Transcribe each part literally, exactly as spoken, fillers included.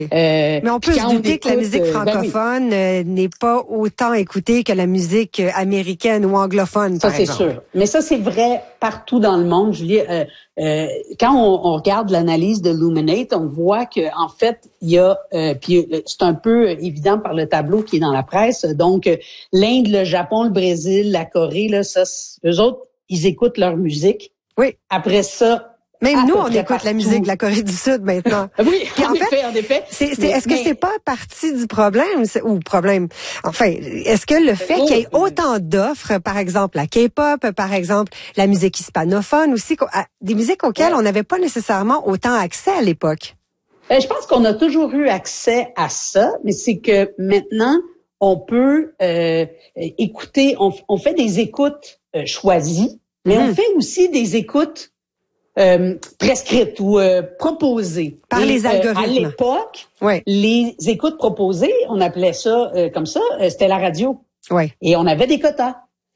Euh, Mais on peut se douter écoute, que la musique francophone ben oui. n'est pas autant écoutée que la musique américaine ou anglophone, ça, par exemple. Ça, c'est sûr. Mais ça, c'est vrai partout dans le monde, Julie. Euh, euh, quand on, on regarde l'analyse de Luminate, on voit que en fait, il y a, euh, puis c'est un peu évident par le tableau qui est dans la presse, donc l'Inde, le Japon, le Brésil, la Corée, là, ça, eux autres, ils écoutent leur musique. Oui. Après ça, même nous, on écoute partout. La musique de la Corée du Sud maintenant. Oui, Puis en, en effet, en effet. C'est, c'est, est-ce mais... que c'est pas partie du problème ou problème Enfin, est-ce que le fait oh, qu'il y ait autant d'offres, par exemple la K-pop, par exemple la musique hispanophone aussi, des musiques auxquelles ouais. on n'avait pas nécessairement autant accès à l'époque? Ben, je pense qu'on a toujours eu accès à ça, mais c'est que maintenant on peut euh, écouter, on, on fait des écoutes euh, choisies, mais mm-hmm. on fait aussi des écoutes Euh, prescrites ou euh, proposées. Par Et, les algorithmes. Euh, à l'époque, ouais. les écoutes proposées, on appelait ça euh, comme ça, euh, c'était la radio. Ouais. Et on avait des quotas.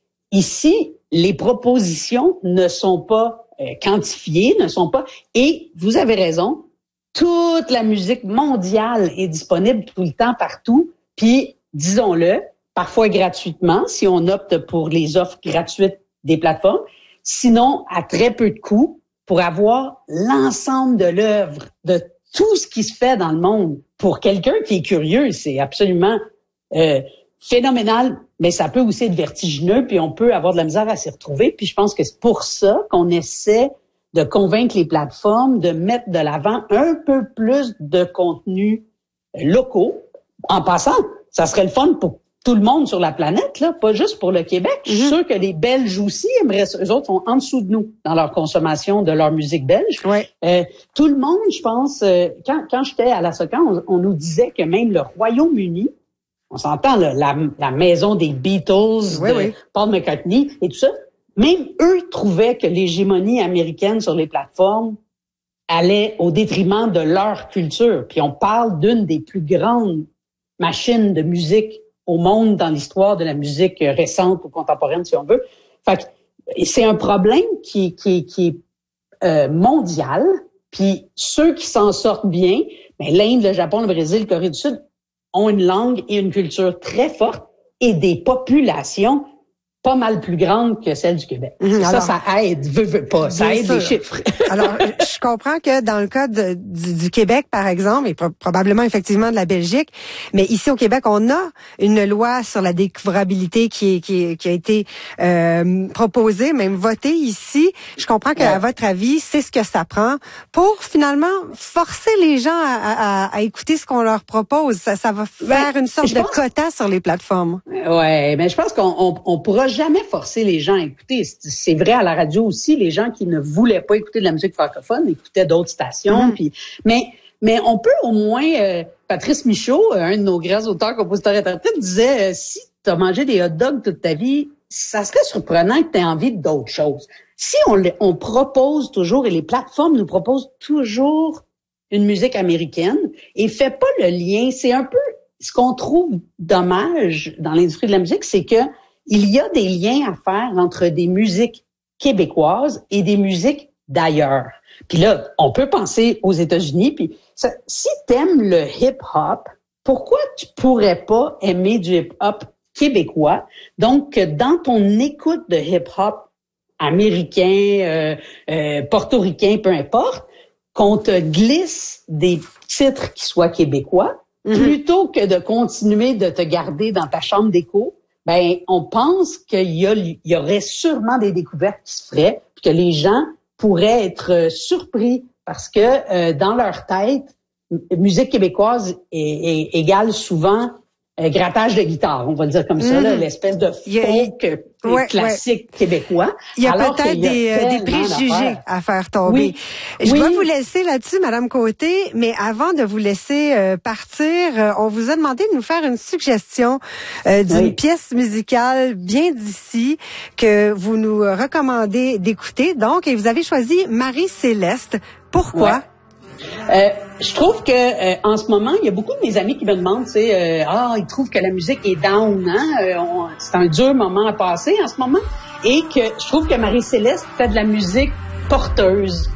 Ici, les propositions ne sont pas euh, quantifiées, ne sont pas... Et vous avez raison, toute la musique mondiale est disponible tout le temps, partout. Puis, disons-le, parfois gratuitement, si on opte pour les offres gratuites des plateformes. Sinon, à très peu de coûts, pour avoir l'ensemble de l'œuvre, de tout ce qui se fait dans le monde. Pour quelqu'un qui est curieux, c'est absolument euh, phénoménal, mais ça peut aussi être vertigineux, puis on peut avoir de la misère à s'y retrouver. Puis je pense que c'est pour ça qu'on essaie de convaincre les plateformes de mettre de l'avant un peu plus de contenus locaux. En passant, ça serait le fun pour tout le monde sur la planète, là, pas juste pour le Québec. Je suis mm-hmm. sûre que les Belges aussi aimeraient ça. Eux autres sont en dessous de nous dans leur consommation de leur musique belge. Ouais. Euh, tout le monde, je pense, euh, quand, quand j'étais à la SOCAN, on, on nous disait que même le Royaume-Uni, on s'entend, là, la, la maison des Beatles, oui, de oui. Paul McCartney et tout ça, même eux trouvaient que l'hégémonie américaine sur les plateformes allait au détriment de leur culture. Puis on parle d'une des plus grandes machines de musique au monde dans l'histoire de la musique récente ou contemporaine, si on veut. Fait que c'est un problème qui, qui, qui est euh, mondial. Puis ceux qui s'en sortent bien, ben, l'Inde, le Japon, le Brésil, la Corée du Sud ont une langue et une culture très forte et des populations pas mal plus grande que celle du Québec. Mmh, ça, alors, ça aide, veut, veut pas, ça aide sûr. Les chiffres. Alors, je comprends que dans le cas de, du, du Québec, par exemple, et pro- probablement effectivement de la Belgique, mais ici au Québec, on a une loi sur la découvrabilité qui, est, qui, est, qui a été euh, proposée, même votée ici. Je comprends qu'à ouais. votre avis, c'est ce que ça prend pour finalement forcer les gens à, à, à écouter ce qu'on leur propose. Ça, ça va faire ben, une sorte de pense... quota sur les plateformes. Ouais, mais je pense qu'on on, on pourra jamais forcer les gens à écouter. C'est vrai à la radio aussi, les gens qui ne voulaient pas écouter de la musique francophone écoutaient d'autres stations. Mm-hmm. Puis, mais, mais on peut au moins, euh, Patrice Michaud, un de nos grands auteurs, compositeurs interprètes, disait, euh, si tu as mangé des hot dogs toute ta vie, ça serait surprenant que tu aies envie d'autres choses. Si on, on propose toujours, et les plateformes nous proposent toujours une musique américaine, et fait pas le lien, c'est un peu ce qu'on trouve dommage dans l'industrie de la musique, c'est que il y a des liens à faire entre des musiques québécoises et des musiques d'ailleurs. Puis là, on peut penser aux États-Unis. Puis ça, si t'aimes le hip-hop, pourquoi tu pourrais pas aimer du hip-hop québécois? Donc, dans ton écoute de hip-hop américain, euh, euh, portoricain, peu importe, qu'on te glisse des titres qui soient québécois, mm-hmm. plutôt que de continuer de te garder dans ta chambre d'écho, ben, on pense qu'il y a, il y aurait sûrement des découvertes qui se feraient, puis que les gens pourraient être surpris parce que euh, dans leur tête, musique québécoise est, est, égale souvent euh, grattage de guitare, on va le dire comme ça, mm-hmm. là, l'espèce de folk a, ouais, classique ouais. québécois. Il y a peut-être des, euh, des préjugés à faire tomber. Oui. Je oui. dois vous laisser là-dessus, Madame Côté, mais avant de vous laisser euh, partir, euh, on vous a demandé de nous faire une suggestion euh, d'une oui. pièce musicale bien d'ici que vous nous recommandez d'écouter. Donc, et vous avez choisi Marie-Céleste. Pourquoi? Ouais. Euh, je trouve que euh, en ce moment, il y a beaucoup de mes amis qui me demandent, tu sais, euh, ah, ils trouvent que la musique est down, hein? Euh, on, c'est un dur moment à passer en ce moment, et que je trouve que Marie-Céleste fait de la musique porteuse.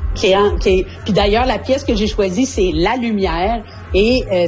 qui est, qui est, puis d'ailleurs, la pièce que j'ai choisie, c'est La Lumière. Et euh,